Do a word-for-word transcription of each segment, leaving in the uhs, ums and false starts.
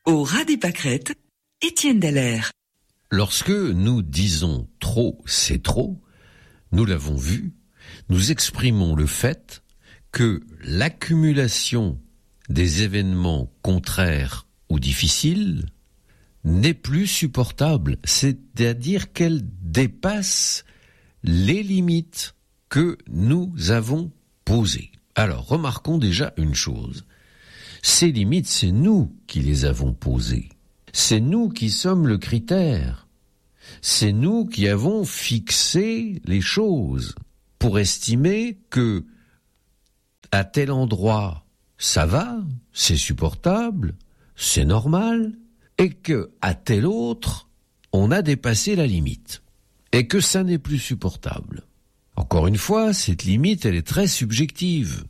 Au ras des pâquerettes, Étienne Dallaire. Lorsque nous disons trop, c'est trop, nous l'avons vu, nous exprimons le fait que l'accumulation des événements contraires ou difficiles n'est plus supportable, c'est-à-dire qu'elle dépasse les limites que nous avons posées. Alors, remarquons déjà une chose. Ces limites, c'est nous qui les avons posées. C'est nous qui sommes le critère. C'est nous qui avons fixé les choses pour estimer que à tel endroit, ça va, c'est supportable, c'est normal, et que à tel autre, on a dépassé la limite, et que ça n'est plus supportable. Encore une fois, cette limite, elle est très subjective,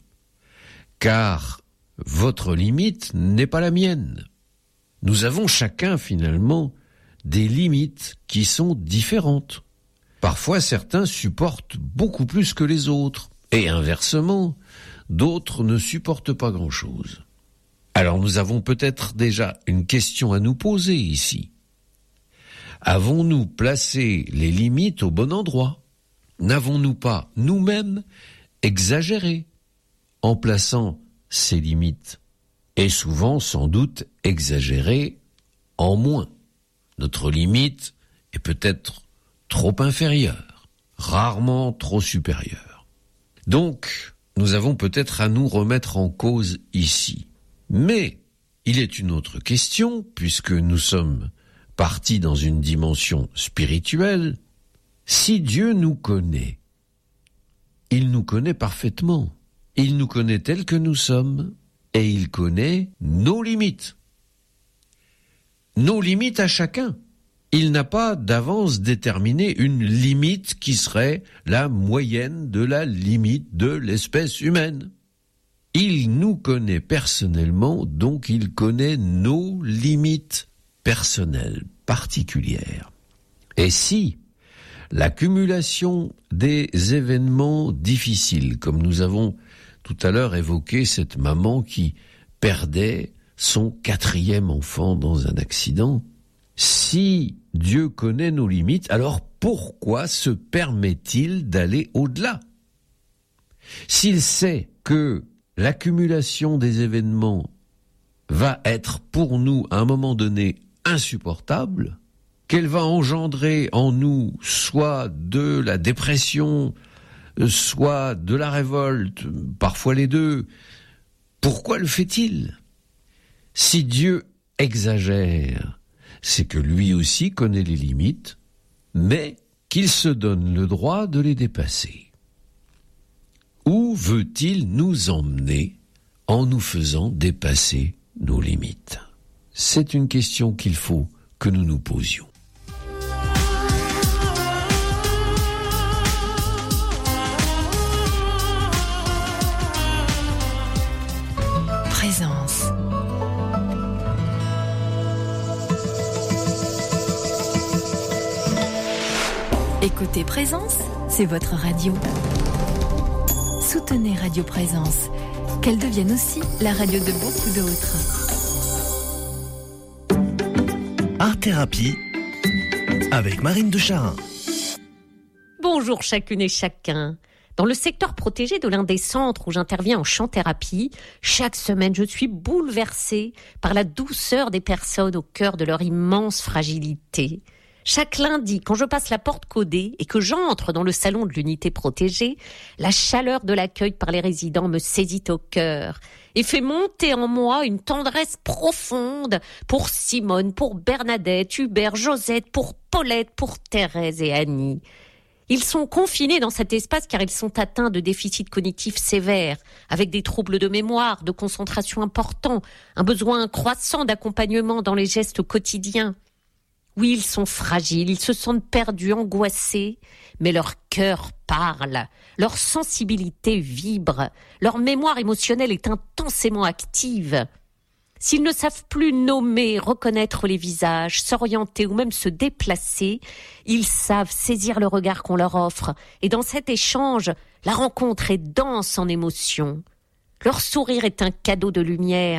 car votre limite n'est pas la mienne. Nous avons chacun, finalement, des limites qui sont différentes. Parfois, certains supportent beaucoup plus que les autres, et inversement, d'autres ne supportent pas grand-chose. Alors nous avons peut-être déjà une question à nous poser ici. Avons-nous placé les limites au bon endroit ? N'avons-nous pas, nous-mêmes, exagéré en plaçant ces limites ? Et souvent, sans doute, exagéré en moins. Notre limite est peut-être trop inférieure, rarement trop supérieure. Donc, nous avons peut-être à nous remettre en cause ici. Mais il est une autre question, puisque nous sommes partis dans une dimension spirituelle. Si Dieu nous connaît, il nous connaît parfaitement. Il nous connaît tels que nous sommes, et il connaît nos limites. Nos limites à chacun. Il n'a pas d'avance déterminé une limite qui serait la moyenne de la limite de l'espèce humaine. Il nous connaît personnellement, donc il connaît nos limites personnelles, particulières. Et si l'accumulation des événements difficiles, comme nous avons tout à l'heure évoqué cette maman qui perdait son quatrième enfant dans un accident, si Dieu connaît nos limites, alors pourquoi se permet-il d'aller au-delà ? S'il sait que l'accumulation des événements va être pour nous, à un moment donné, insupportable, qu'elle va engendrer en nous soit de la dépression, soit de la révolte, parfois les deux, pourquoi le fait-il ? Si Dieu exagère, c'est que lui aussi connaît les limites, mais qu'il se donne le droit de les dépasser. Où veut-il nous emmener en nous faisant dépasser nos limites ? C'est une question qu'il faut que nous nous posions. Présence. Écoutez Présence, c'est votre radio. Soutenez Radio Présence, qu'elle devienne aussi la radio de beaucoup d'autres. Art Thérapie avec Marine de Charin. Bonjour chacune et chacun. Dans le secteur protégé de l'un des centres où j'interviens en chant-thérapie, chaque semaine je suis bouleversée par la douceur des personnes au cœur de leur immense fragilité. Chaque lundi, quand je passe la porte codée et que j'entre dans le salon de l'unité protégée, la chaleur de l'accueil par les résidents me saisit au cœur et fait monter en moi une tendresse profonde pour Simone, pour Bernadette, Hubert, Josette, pour Paulette, pour Thérèse et Annie. Ils sont confinés dans cet espace car ils sont atteints de déficits cognitifs sévères, avec des troubles de mémoire, de concentration importants, un besoin croissant d'accompagnement dans les gestes quotidiens. Oui, ils sont fragiles, ils se sentent perdus, angoissés, mais leur cœur parle, leur sensibilité vibre, leur mémoire émotionnelle est intensément active. S'ils ne savent plus nommer, reconnaître les visages, s'orienter ou même se déplacer, ils savent saisir le regard qu'on leur offre. Et dans cet échange, la rencontre est dense en émotions. Leur sourire est un cadeau de lumière.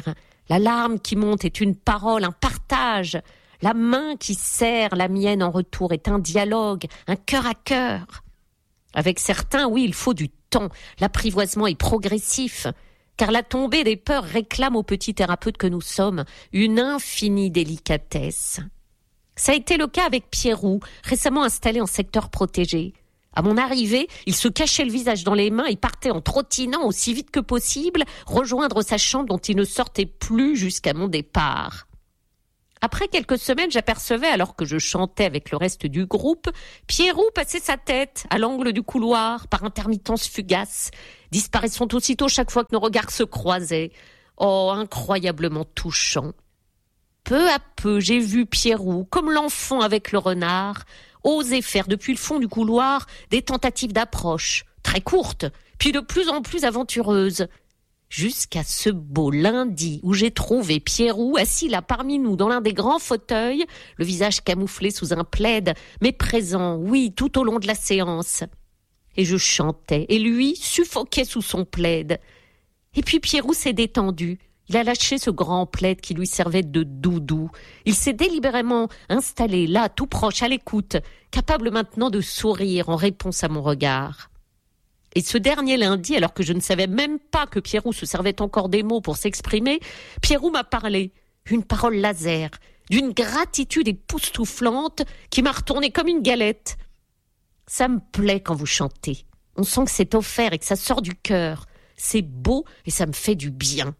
La larme qui monte est une parole, un partage. La main qui serre la mienne en retour est un dialogue, un cœur à cœur. Avec certains, oui, il faut du temps. L'apprivoisement est progressif, car la tombée des peurs réclame aux petits thérapeutes que nous sommes une infinie délicatesse. Ça a été le cas avec Pierrot, récemment installé en secteur protégé. À mon arrivée, il se cachait le visage dans les mains et partait en trottinant aussi vite que possible, rejoindre sa chambre dont il ne sortait plus jusqu'à mon départ. Après quelques semaines, j'apercevais, alors que je chantais avec le reste du groupe, Pierrot passer sa tête à l'angle du couloir par intermittence fugace, disparaissant aussitôt chaque fois que nos regards se croisaient. Oh, incroyablement touchant. Peu à peu, j'ai vu Pierrot, comme l'enfant avec le renard, oser faire depuis le fond du couloir des tentatives d'approche, très courtes, puis de plus en plus aventureuses. Jusqu'à ce beau lundi où j'ai trouvé Pierrot assis là parmi nous dans l'un des grands fauteuils, le visage camouflé sous un plaid, mais présent, oui, tout au long de la séance. Et je chantais, et lui suffoquait sous son plaid. Et puis Pierrot s'est détendu. Il a lâché ce grand plaid qui lui servait de doudou. Il s'est délibérément installé là, tout proche, à l'écoute, capable maintenant de sourire en réponse à mon regard. Et ce dernier lundi, alors que je ne savais même pas que Pierrot se servait encore des mots pour s'exprimer, Pierrot m'a parlé, une parole laser, d'une gratitude époustouflante qui m'a retourné comme une galette. Ça me plaît quand vous chantez. On sent que c'est offert et que ça sort du cœur. C'est beau et ça me fait du bien.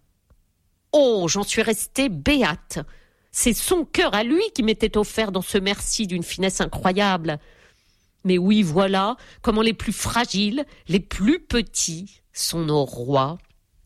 Oh, j'en suis restée béate. C'est son cœur à lui qui m'était offert dans ce merci d'une finesse incroyable. Mais oui, voilà comment les plus fragiles, les plus petits sont nos rois.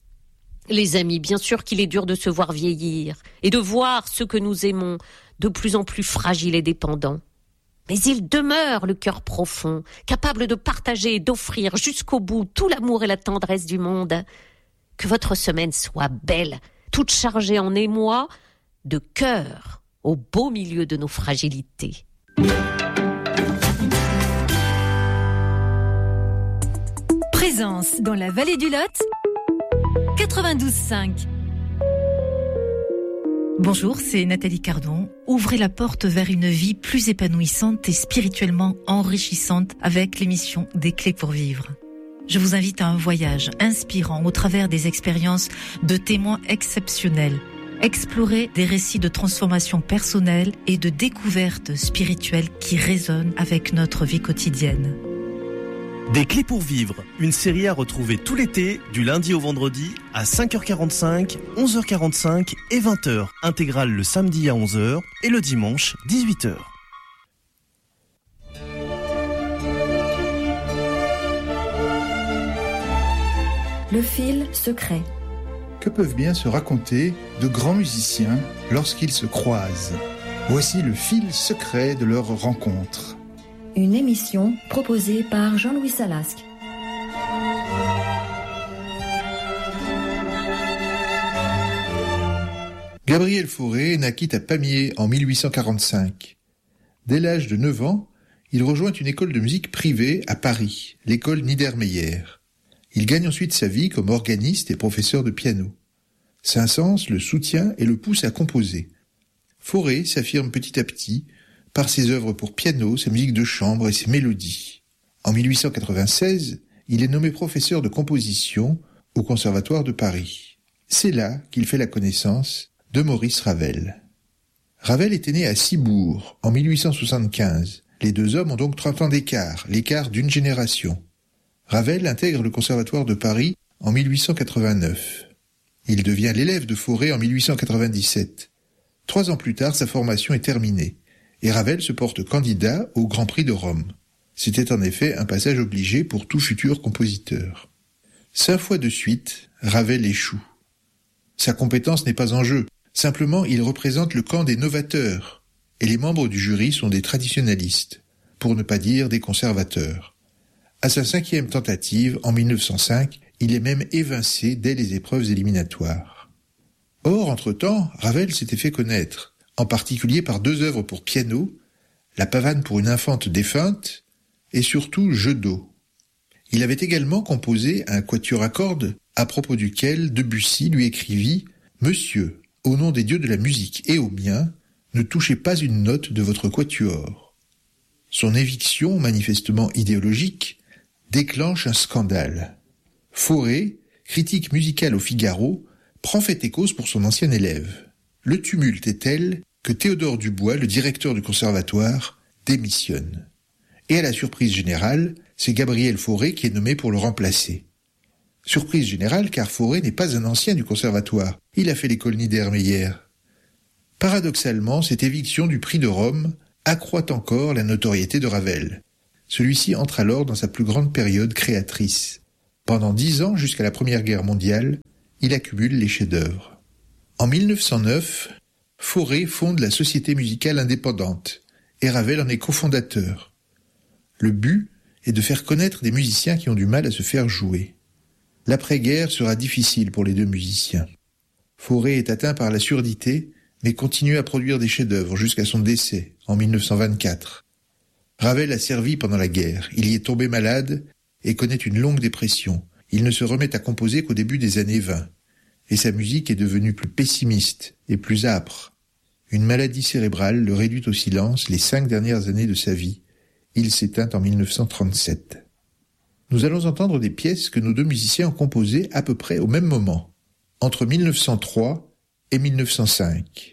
Les amis, bien sûr qu'il est dur de se voir vieillir et de voir ceux que nous aimons de plus en plus fragiles et dépendants. Mais il demeure le cœur profond, capable de partager et d'offrir jusqu'au bout tout l'amour et la tendresse du monde. Que votre semaine soit belle, toute chargée en émoi de cœur au beau milieu de nos fragilités. Présence dans la vallée du Lot, quatre-vingt-douze cinq. Bonjour, c'est Nathalie Cardon. Ouvrez la porte vers une vie plus épanouissante et spirituellement enrichissante avec l'émission Des Clés pour Vivre. Je vous invite à un voyage inspirant au travers des expériences de témoins exceptionnels. Explorer des récits de transformation personnelle et de découvertes spirituelles qui résonnent avec notre vie quotidienne. Des Clés pour Vivre, une série à retrouver tout l'été, du lundi au vendredi, à cinq heures quarante-cinq, onze heures quarante-cinq et vingt heures. Intégrale le samedi à onze heures et le dimanche dix-huit heures. Le fil secret. Que peuvent bien se raconter de grands musiciens lorsqu'ils se croisent ? Voici le fil secret de leur rencontre. Une émission proposée par Jean-Louis Salasque. Gabriel Fauré naquit à Pamiers en mille huit cent quarante-cinq. Dès l'âge de neuf ans, il rejoint une école de musique privée à Paris, l'école Niedermeyer. Il gagne ensuite sa vie comme organiste et professeur de piano. Saint-Saëns le soutient et le pousse à composer. Fauré s'affirme petit à petit par ses œuvres pour piano, sa musique de chambre et ses mélodies. En mille huit cent quatre-vingt-seize, il est nommé professeur de composition au Conservatoire de Paris. C'est là qu'il fait la connaissance de Maurice Ravel. Ravel était né à Cibourg en mille huit cent soixante-quinze. Les deux hommes ont donc trente ans d'écart, l'écart d'une génération. Ravel intègre le Conservatoire de Paris en mille huit cent quatre-vingt-neuf. Il devient l'élève de Fauré en mille huit cent quatre-vingt-dix-sept. Trois ans plus tard, sa formation est terminée, et Ravel se porte candidat au Grand Prix de Rome. C'était en effet un passage obligé pour tout futur compositeur. Cinq fois de suite, Ravel échoue. Sa compétence n'est pas en jeu, simplement il représente le camp des novateurs, et les membres du jury sont des traditionalistes, pour ne pas dire des conservateurs. À sa cinquième tentative, en mille neuf cent cinq, il est même évincé dès les épreuves éliminatoires. Or, entre-temps, Ravel s'était fait connaître, en particulier par deux œuvres pour piano, La pavane pour une infante défunte et surtout Jeu d'eau. Il avait également composé un quatuor à cordes à propos duquel Debussy lui écrivit « Monsieur, au nom des dieux de la musique et au mien, ne touchez pas une note de votre quatuor. Son éviction, manifestement idéologique, déclenche un scandale. Fauré, critique musical au Figaro, prend fait et cause pour son ancien élève. Le tumulte est tel que Théodore Dubois, le directeur du conservatoire, démissionne. Et à la surprise générale, c'est Gabriel Fauré qui est nommé pour le remplacer. Surprise générale car Fauré n'est pas un ancien du conservatoire, il a fait l'école Niedermeyer. Paradoxalement, cette éviction du prix de Rome accroît encore la notoriété de Ravel. Celui-ci entre alors dans sa plus grande période créatrice. Pendant dix ans, jusqu'à la Première Guerre mondiale, il accumule les chefs-d'œuvre. En mille neuf cent neuf, Fauré fonde la Société musicale indépendante, et Ravel en est cofondateur. Le but est de faire connaître des musiciens qui ont du mal à se faire jouer. L'après-guerre sera difficile pour les deux musiciens. Fauré est atteint par la surdité, mais continue à produire des chefs-d'œuvre jusqu'à son décès, en mille neuf cent vingt-quatre. Ravel a servi pendant la guerre, il y est tombé malade et connaît une longue dépression. Il ne se remet à composer qu'au début des années vingt, et sa musique est devenue plus pessimiste et plus âpre. Une maladie cérébrale le réduit au silence les cinq dernières années de sa vie. Il s'éteint en mille neuf cent trente-sept. Nous allons entendre des pièces que nos deux musiciens ont composées à peu près au même moment, entre mille neuf cent trois et mille neuf cent cinq.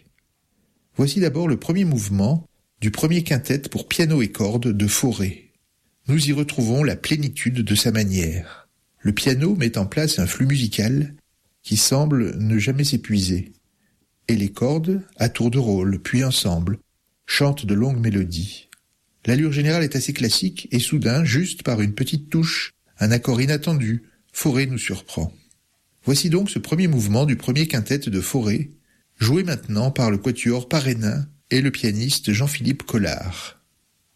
Voici d'abord le premier mouvement du premier quintet pour piano et cordes de Fauré. Nous y retrouvons la plénitude de sa manière. Le piano met en place un flux musical qui semble ne jamais s'épuiser, et les cordes, à tour de rôle, puis ensemble, chantent de longues mélodies. L'allure générale est assez classique, et soudain, juste par une petite touche, un accord inattendu, Fauré nous surprend. Voici donc ce premier mouvement du premier quintet de Fauré, joué maintenant par le quatuor Parénin et le pianiste Jean-Philippe Collard.